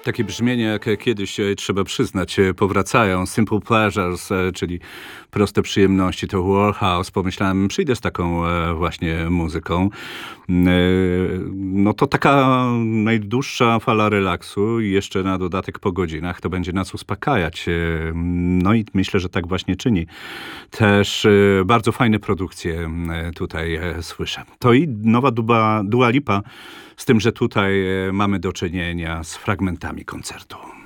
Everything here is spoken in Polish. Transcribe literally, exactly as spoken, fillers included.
Takie brzmienia, jak kiedyś, e, trzeba przyznać, e, powracają. Simple Pleasures, e, czyli proste przyjemności, to Warhouse. Pomyślałem, przyjdę z taką e, właśnie muzyką. E, No to taka najdłuższa fala relaksu i jeszcze na dodatek po godzinach to będzie nas uspokajać. E, No i myślę, że tak właśnie czyni. Też e, bardzo fajne produkcje e, tutaj e, słyszę. To i nowa Duba, Dua Lipa, z tym, że tutaj e, mamy do czynienia z fragmentami koncertu.